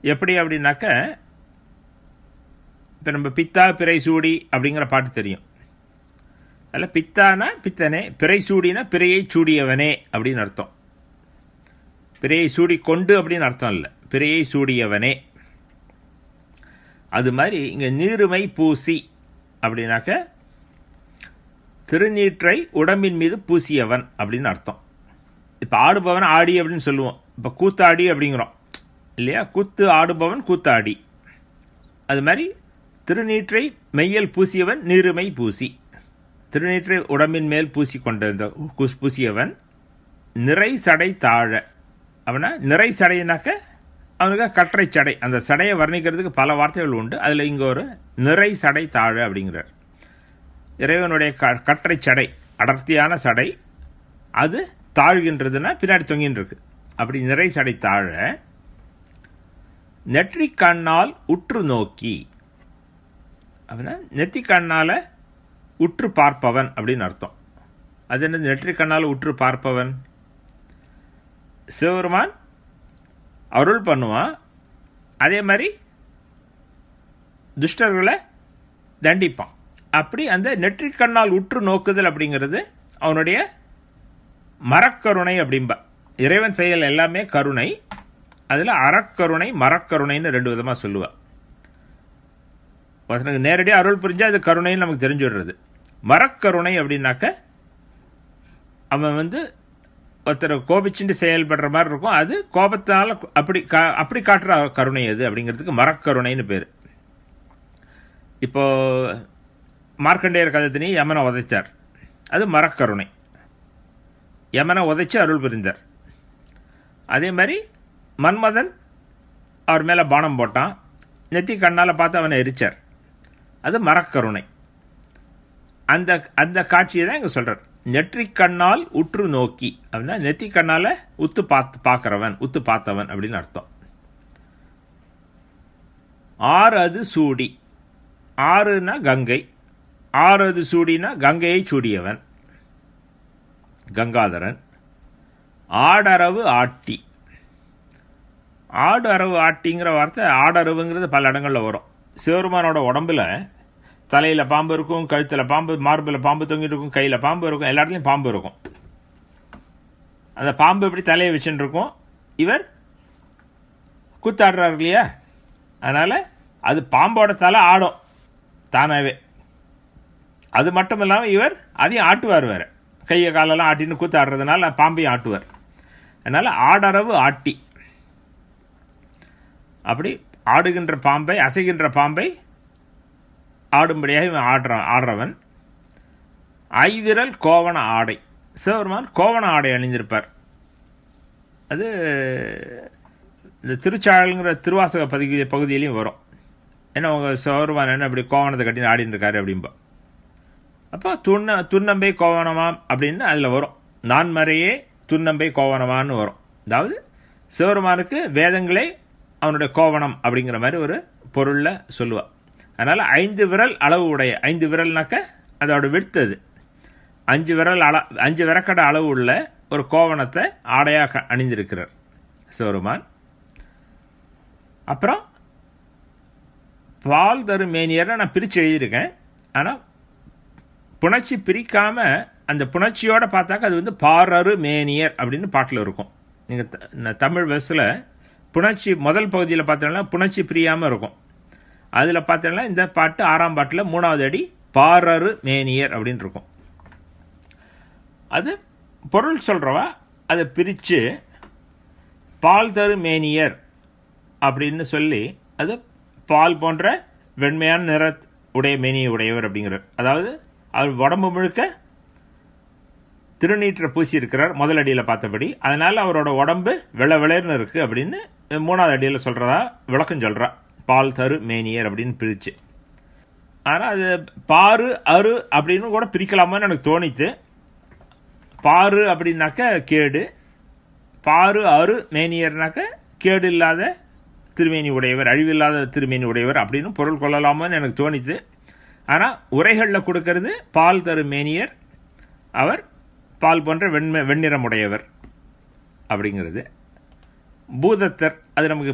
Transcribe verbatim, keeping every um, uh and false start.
எப்படி அப்படின்னாக்க, இப்போ நம்ம பித்தா பிறை சூடி அப்படிங்கிற பாட்டு தெரியும். அதில் பித்தானா பித்தனே, பிறை சூடினா பிறையை சூடியவனே அப்படின்னு அர்த்தம். பிறையை சூடி கொண்டு அப்படின்னு அர்த்தம் இல்லை, பிறையை சூடியவனே. அது மாதிரி இங்கே நீருமை பூசி அப்படின்னாக்க திருநீற்றை உடம்பின் மீது பூசியவன் அப்படின்னு அர்த்தம். இப்போ ஆடுபவன் ஆடி அப்படின்னு சொல்லுவோம், இப்போ கூத்தாடி அப்படிங்கிறோம் இல்லையா? கூத்து ஆடுபவன் கூத்தாடி. அது மாதிரி திருநீற்றை மெய்யல் பூசியவன் நீருமை பூசி. திருநீற்றை உடம்பின் மேல் பூசி கொண்ட பூசியவன் நிறை சடை தாழ. அவனா நிறை சடைனாக்க அவனுக்கு கற்றை சடை, அந்த சடையை வர்ணிக்கிறதுக்கு பல வார்த்தைகள் உண்டு. அதில் இங்கே ஒரு நிறை சடை தாழ அப்படிங்கிறார். இறைவனுடைய க கற்றை சடை, அடர்த்தியான சடை, அது தாழ்கின்றதுன்னா பின்னாடி தொங்கின்னு இருக்கு. அப்படி நிறை சடை தாழ நெற்றி கண்ணால் உற்று நோக்கி. அப்படின்னா நெற்றி கண்ணால் உற்று பார்ப்பவன் அப்படின்னு அர்த்தம். அது என்ன நெற்றி கண்ணால் உற்று பார்ப்பவன்? சிவபெருமான் அருள் பண்ணுவான், அதே மாதிரி துஷ்டர்களை தண்டிப்பான். அப்படி அந்த நெற்றி கண்ணால் உற்று நோக்குதல் அப்படிங்கிறது அவனுடைய மரக்கருணை அப்படின்பா. இறைவன் செயல் எல்லாமே கருணை, அதில் அறக்கருணை மரக்கருணைன்னு ரெண்டு விதமாக சொல்லுவாள். ஒருத்தனுக்கு நேரடியாக அருள் புரிஞ்சால் அது கருணைன்னு நமக்கு தெரிஞ்சுடுறது. மரக்கருணை அப்படின்னாக்க அவன் வந்து ஒருத்தர் கோபிச்சுட்டு செயல்படுற மாதிரி இருக்கும், அது கோபத்தினால அப்படி கா அப்படி காட்டுற கருணை அது அப்படிங்கிறதுக்கு மரக்கருணைன்னு பேர். இப்போ மார்க்கண்டேயர் கதத்தினி யமனை உதைச்சார், அது மரக்கருணை. யமனை உதைச்சு அருள் புரிந்தார். அதே மாதிரி மன்மதன் அவர் மேலே பானம் போட்டான், நெத்தி கண்ணால் பார்த்து அவனை எரிச்சார், அது மரக்கருணை. அந்த அந்த காட்சியை தான் இங்கே சொல்கிறார். நெற்றி கண்ணால் உற்று நோக்கி அப்படின்னா நெற்றி கண்ணால் உத்து பார்த்து பார்க்குறவன், உத்து பார்த்தவன் அப்படின்னு அர்த்தம். ஆறு அது சூடி. ஆறுனா கங்கை, ஆறு அது சூடினா கங்கையை சூடியவன் கங்காதரன். ஆடரவு ஆட்டி. ஆடு அரவு ஆட்டிங்கிற வார்த்தை ஆடரவுங்கிறது பல இடங்களில் வரும். சிவபெருமானோட உடம்புல தலையில் பாம்பு இருக்கும், கழுத்தில் பாம்பு, மார்பில் பாம்பு தொங்கிட்டு இருக்கும், கையில் பாம்பு இருக்கும், எல்லா இடத்துலையும் பாம்பு இருக்கும். அந்த பாம்பு எப்படி தலையை வச்சுட்டு இருக்கும், இவர் கூத்தாடுறாரு இல்லையா, அதனால் அது பாம்போட தலை ஆடும் தானாகவே. அது மட்டும் இல்லாமல் இவர் அதையும் ஆட்டுவார், வேறு கையை காலெல்லாம் ஆட்டின்னு கூத்தாடுறதுனால பாம்பையும் ஆட்டுவார். அதனால் ஆடரவு ஆட்டி. அப்படி ஆடுகின்ற பாம்பை, அசைகின்ற பாம்பை ஆடும்படியாக இவன் ஆடுறான் ஆடுறவன். ஐவிரல் கோவண ஆடை. சிவபெருமான் கோவண ஆடை அணிந்திருப்பார். அது இந்த திருச்சாழல்ங்கிற திருவாசக பகுதி பகுதியிலையும் வரும். ஏன்னா உங்கள் சிவபெருமான் என்ன இப்படி கோவணத்தை கட்டின்னு ஆடின்னு இருக்காரு அப்படின்பா. அப்போ துண்ண துன்னம்பை கோவணமாம் அப்படின்னு அதில் வரும். நான்மறையே துன்னம்பை கோவணமான்னு வரும். அதாவது சிவபெருமானுக்கு வேதங்களே அவனுடைய கோவணம் அப்படிங்கிற மாதிரி ஒரு பொருளில் சொல்லுவாள். அதனால் ஐந்து விரல் அளவு உடைய, ஐந்து விரல்னாக்க அதோட விடுத்தது அஞ்சு விரல் அள அஞ்சு விரக்கடை அளவு உள்ள ஒரு கோவணத்தை ஆடையாக அணிந்திருக்கிறார் சிவபெருமான். அப்புறம் பால் தரும் மேனியரை நான் பிரித்து எழுதியிருக்கேன். ஆனால் புணர்ச்சி பிரிக்காமல் அந்த புணர்ச்சியோடு பார்த்தாக்க அது வந்து பாரரு மேனியர் அப்படின்னு பாட்டில் இருக்கும். நீங்கள் தமிழ் வயசில் புணர்ச்சி முதல் பகுதியில் பார்த்தோம்னா புணர்ச்சி பிரியாமல் இருக்கும். அதில் பார்த்தோம்னா இந்த பாட்டு ஆறாம் பாட்டில் மூணாவது அடி பாரரு மேனியர் அப்படின்னு இருக்கும். அது பொருள் சொல்கிறவா அதை பிரித்து பால் தரு மேனியர் அப்படின்னு சொல்லி, அது பால் போன்ற வெண்மையான நிற உடைய மேனியை உடையவர் அப்படிங்கிறார். அதாவது அவர் உடம்பு முழுக்க திருநீற்றை பூசி இருக்கிறார் முதல் அடியில் பார்த்தபடி. அதனால் அவரோட உடம்பு வெள்ளை வெளையர்னு இருக்குது அப்படின்னு மூணாவது அடியில் சொல்கிறதா விளக்கம் சொல்கிறா. பால் தரு மேனியர் அப்படின்னு பிரித்து. ஆனால் அது பாரு அரு அப்படின்னு கூட பிரிக்கலாமான்னு எனக்கு தோணித்து. பாரு அப்படின்னாக்க கேடு, பாரு அரு மேனியர்னாக்க கேடு இல்லாத திருமேனி உடையவர், அழிவில்லாத திருமேனி உடையவர் அப்படின்னு பொருள் கொள்ளலாமான்னு எனக்கு தோணித்து. ஆனால் உரைகளில் கொடுக்கறது பால் தரு மேனியர், அவர் பால் போன்ற வெண்மை வெண்ணிறம் உடையவர் அப்படிங்கிறது. பூதத்தர், அது நமக்கு